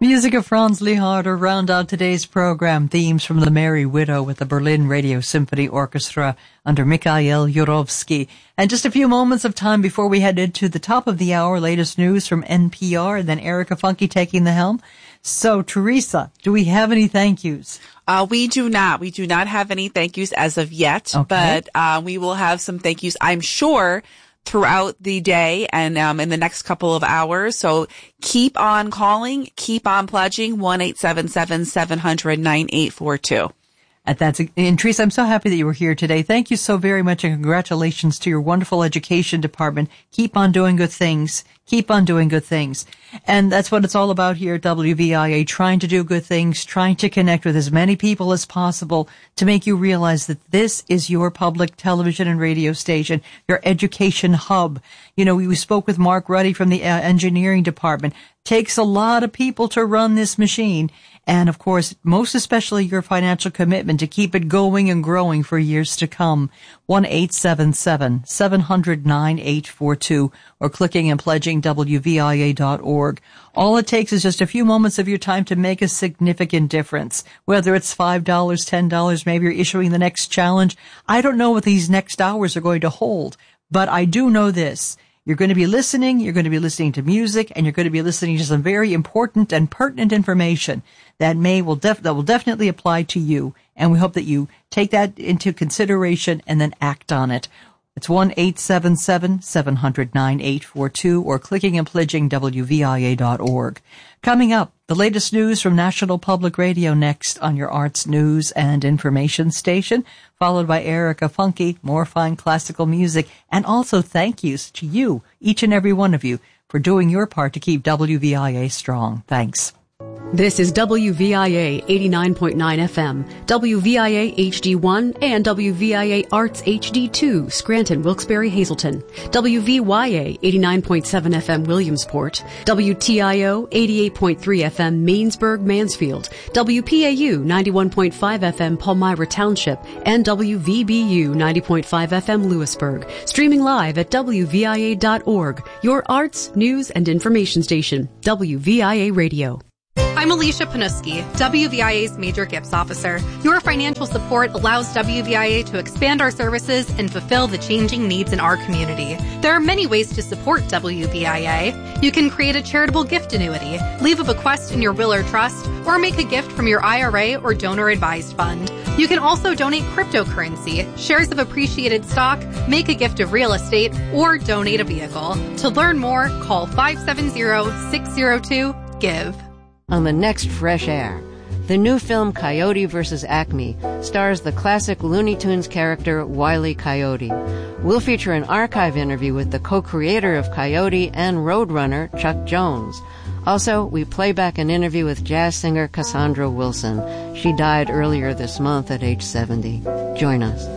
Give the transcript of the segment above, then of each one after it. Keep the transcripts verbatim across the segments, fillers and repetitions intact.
Music of Franz Lehár to round out today's program. Themes from The Merry Widow with the Berlin Radio Symphony Orchestra under Mikhail Yurovsky. And just a few moments of time before we head into the top of the hour, latest news from N P R, and then Erica Funke taking the helm. So, Teresa, do we have any thank yous? Uh, we do not. We do not have any thank yous as of yet, okay. but uh, we will have some thank yous, I'm sure, throughout the day and um, in the next couple of hours. So keep on calling, keep on pledging, one eight seven seven, seven hundred, nine eight four two. And that's, and Teresa, I'm so happy that you were here today. Thank you so very much, and congratulations to your wonderful education department. Keep on doing good things. Keep on doing good things. And that's what it's all about here at W V I A, trying to do good things, trying to connect with as many people as possible to make you realize that this is your public television and radio station, your education hub. You know, we, we spoke with Mark Ruddy from the uh, engineering department. Takes a lot of people to run this machine. And, of course, most especially your financial commitment to keep it going and growing for years to come. one eight seven seven, seven hundred, nine eight four two or clicking and pledging W V I A dot org. All it takes is just a few moments of your time to make a significant difference. Whether it's five dollars, ten dollars, maybe you're issuing the next challenge. I don't know what these next hours are going to hold, but I do know this. You're going to be listening, you're going to be listening to music, and you're going to be listening to some very important and pertinent information that may will def- that will definitely apply to you. And we hope that you take that into consideration and then act on it. It's one eight seven seven, seven hundred, nine eight four two or clicking and pledging W V I A dot org. Coming up, the latest news from National Public Radio next on your arts news and information station, followed by Erica Funke, more fine classical music, and also thank yous to you, each and every one of you, for doing your part to keep W V I A strong. Thanks. This is W V I A eighty-nine point nine F M, W V I A H D one, and W V I A Arts H D two, Scranton, Wilkes-Barre, Hazleton, W V Y A eighty-nine point seven F M, Williamsport, W T I O eighty-eight point three F M, Mainsburg, Mansfield, W P A U ninety-one point five F M, Palmyra Township, and W V B U ninety point five F M, Lewisburg. Streaming live at W V I A dot org, your arts, news, and information station, W V I A Radio. I'm Alicia Panuski, W V I A's Major Gifts Officer. Your financial support allows W V I A to expand our services and fulfill the changing needs in our community. There are many ways to support W V I A. You can create a charitable gift annuity, leave a bequest in your will or trust, or make a gift from your I R A or donor-advised fund. You can also donate cryptocurrency, shares of appreciated stock, make a gift of real estate, or donate a vehicle. To learn more, call five seven zero, six zero two, GIVE. On the next Fresh Air, the new film Coyote versus Acme stars the classic Looney Tunes character Wile E. Coyote. We'll feature an archive interview with the co-creator of Coyote and Roadrunner, Chuck Jones. Also, we play back an interview with jazz singer Cassandra Wilson. She died earlier this month at age seventy. Join us.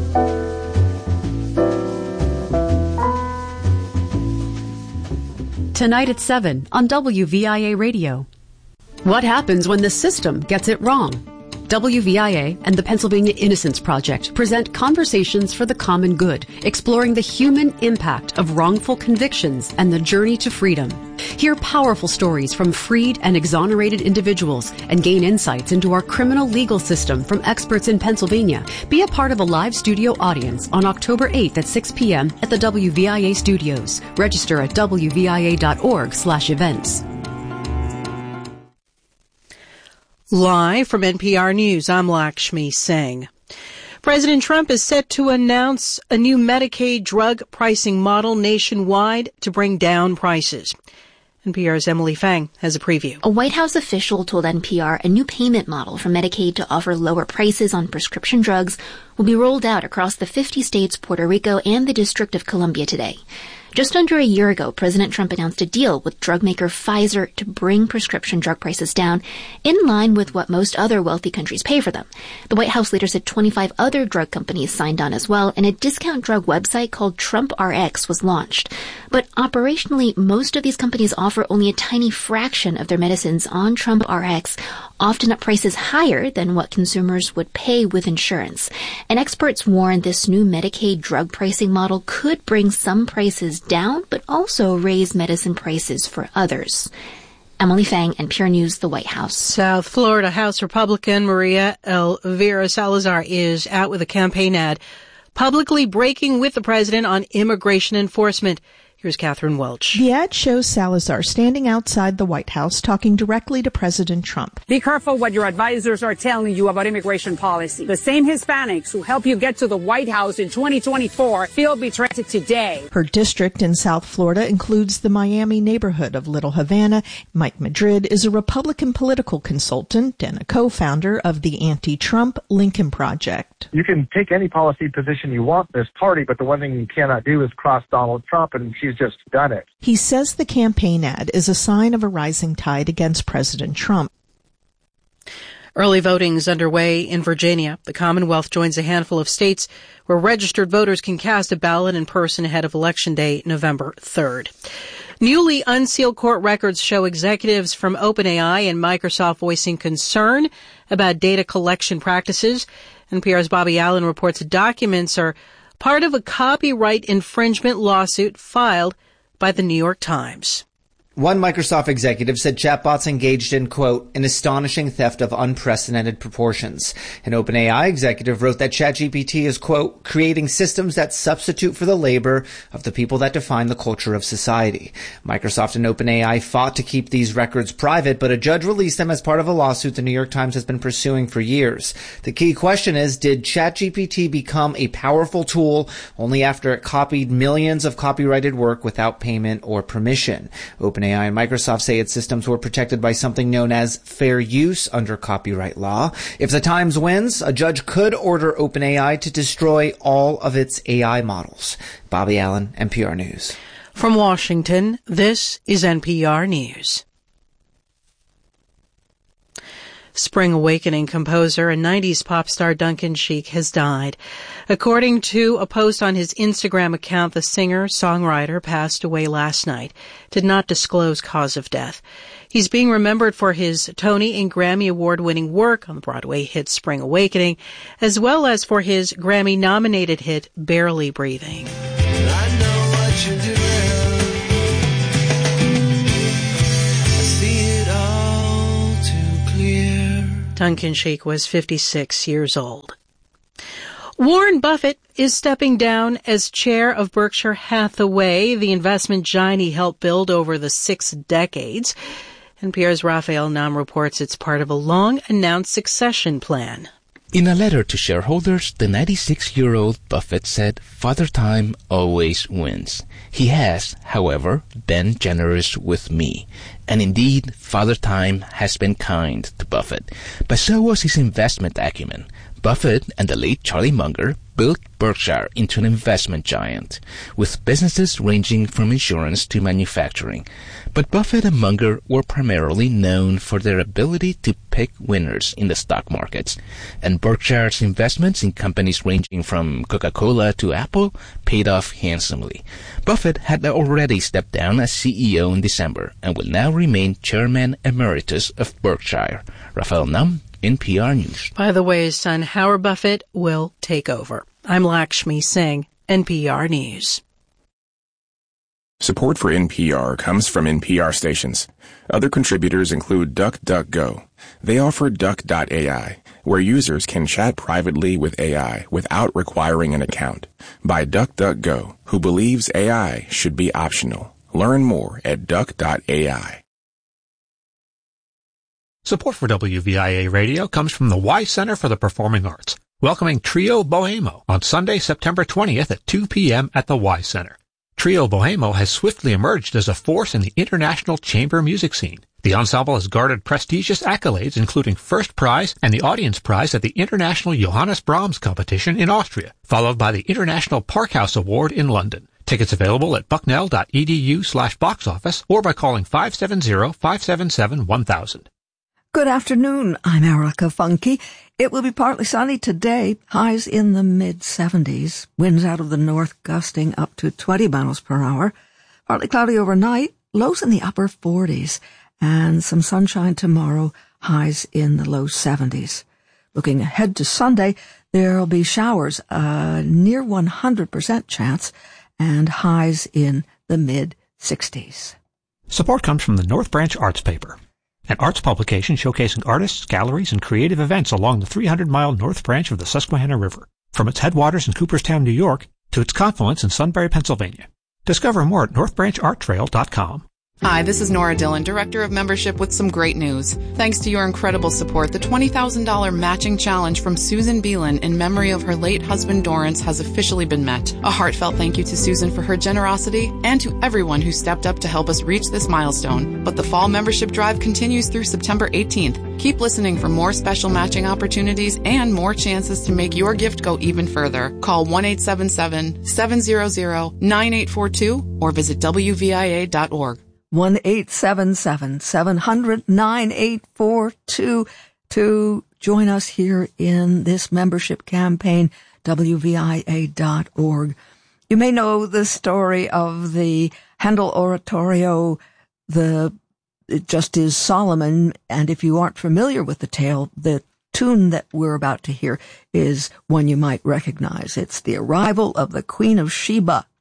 Tonight at seven on W V I A Radio. What happens when the system gets it wrong? W V I A and the Pennsylvania Innocence Project present Conversations for the Common Good, exploring the human impact of wrongful convictions and the journey to freedom. Hear powerful stories from freed and exonerated individuals and gain insights into our criminal legal system from experts in Pennsylvania. Be a part of a live studio audience on October eighth at six p.m. at the W V I A studios. Register at W V I A dot org slash events. Live from N P R News, I'm Lakshmi Singh. President Trump is set to announce a new Medicaid drug pricing model nationwide to bring down prices. N P R's Emily Fang has a preview. A White House official told N P R a new payment model for Medicaid to offer lower prices on prescription drugs will be rolled out across the fifty states, Puerto Rico, and the District of Columbia today. Just under a year ago, President Trump announced a deal with drug maker Pfizer to bring prescription drug prices down in line with what most other wealthy countries pay for them. The White House later said twenty-five other drug companies signed on as well, and a discount drug website called Trump R X was launched. But operationally, most of these companies offer only a tiny fraction of their medicines on Trump R X, often at prices higher than what consumers would pay with insurance. And experts warn this new Medicaid drug pricing model could bring some prices down, but also raise medicine prices for others. Emily Fang, N P R News, the White House. South Florida House Republican Maria Elvira Salazar is out with a campaign ad publicly breaking with the president on immigration enforcement. Here's Catherine Welch. The ad shows Salazar standing outside the White House talking directly to President Trump. Be careful what your advisors are telling you about immigration policy. The same Hispanics who help you get to the White House in twenty twenty-four feel betrayed today. Her district in South Florida includes the Miami neighborhood of Little Havana. Mike Madrid is a Republican political consultant and a co-founder of the anti-Trump Lincoln Project. You can take any policy position you want in this party, but the one thing you cannot do is cross Donald Trump, and she's just done it. He says the campaign ad is a sign of a rising tide against President Trump. Early voting is underway in Virginia. The Commonwealth joins a handful of states where registered voters can cast a ballot in person ahead of Election Day, November third. Newly unsealed court records show executives from OpenAI and Microsoft voicing concern about data collection practices. N P R's Bobby Allen reports documents are part of a copyright infringement lawsuit filed by the New York Times. One Microsoft executive said chatbots engaged in, quote, an astonishing theft of unprecedented proportions. An OpenAI executive wrote that ChatGPT is, quote, creating systems that substitute for the labor of the people that define the culture of society. Microsoft and OpenAI fought to keep these records private, but a judge released them as part of a lawsuit the New York Times has been pursuing for years. The key question is, did ChatGPT become a powerful tool only after it copied millions of copyrighted work without payment or permission? OpenAI OpenAI and Microsoft say its systems were protected by something known as fair use under copyright law. If the Times wins, a judge could order OpenAI to destroy all of its A I models. Bobby Allen, N P R News. From Washington, this is N P R News. Spring Awakening composer and nineties pop star Duncan Sheik has died. According to a post on his Instagram account, the singer-songwriter passed away last night. Did not disclose cause of death. He's being remembered for his Tony and Grammy Award-winning work on the Broadway hit Spring Awakening, as well as for his Grammy-nominated hit Barely Breathing. I know what you're doing. Duncan Sheik was fifty-six years old. Warren Buffett is stepping down as chair of Berkshire Hathaway, the investment giant he helped build over the six decades. N P R's Raphael Nam reports it's part of a long-announced succession plan. In a letter to shareholders, the ninety-six-year-old Buffett said, "Father Time always wins. He has, however, been generous with me. And indeed, Father Time has been kind to Buffett. But so was his investment acumen. Buffett and the late Charlie Munger built Berkshire into an investment giant, with businesses ranging from insurance to manufacturing. But Buffett and Munger were primarily known for their ability to pick winners in the stock markets, and Berkshire's investments in companies ranging from Coca-Cola to Apple paid off handsomely. Buffett had already stepped down as C E O in December and will now remain Chairman Emeritus of Berkshire. Raphael Nam, N P R News. By the way, his son Howard Buffett will take over. I'm Lakshmi Singh, N P R News. Support for N P R comes from N P R stations. Other contributors include DuckDuckGo. They offer Duck dot A I, where users can chat privately with A I without requiring an account. By DuckDuckGo, who believes A I should be optional. Learn more at Duck dot A I. Support for W V I A Radio comes from the Y Center for the Performing Arts, welcoming Trio Bohemo on Sunday, September twentieth at two p.m. at the Y Center. Trio Bohemo has swiftly emerged as a force in the international chamber music scene. The ensemble has garnered prestigious accolades, including first prize and the audience prize at the International Johannes Brahms competition in Austria, followed by the International Parkhouse Award in London. Tickets available at bucknell.edu slash box office or by calling five seven zero, five seven seven, one thousand. Good afternoon. I'm Erica Funke. It will be partly sunny today, highs in the mid seventies, winds out of the north gusting up to twenty miles per hour. Partly cloudy overnight, lows in the upper forties, and some sunshine tomorrow, highs in the low seventies. Looking ahead to Sunday, there'll be showers, a near one hundred percent chance, and highs in the mid sixties. Support comes from the North Branch Arts Paper, an arts publication showcasing artists, galleries, and creative events along the three hundred mile north branch of the Susquehanna River, from its headwaters in Cooperstown, New York, to its confluence in Sunbury, Pennsylvania. Discover more at north branch art trail dot com. Hi, this is Nora Dillon, Director of Membership, with some great news. Thanks to your incredible support, the twenty thousand dollars matching challenge from Susan Beelan in memory of her late husband Dorrance has officially been met. A heartfelt thank you to Susan for her generosity and to everyone who stepped up to help us reach this milestone. But the fall membership drive continues through September eighteenth. Keep listening for more special matching opportunities and more chances to make your gift go even further. Call one eight seven seven, seven zero zero, nine eight four two or visit W V I A dot org. one eight seven seven, seven hundred, nine eight four two to join us here in this membership campaign, W V I A dot org. You may know the story of the Handel Oratorio, the It Just Is Solomon, and if you aren't familiar with the tale, the tune that we're about to hear is one you might recognize. It's the arrival of the Queen of Sheba.